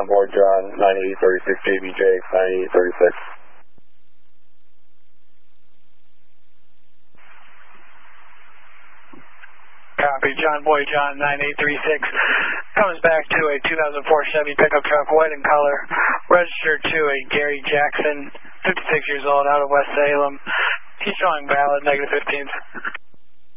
on board John 9836 JBJ 9836. Copy, John Boy John 9836 comes back to a 2004 Chevy pickup truck, white in color, registered to a Gary Jackson, 56 years old, out of West Salem. He's showing valid, -15.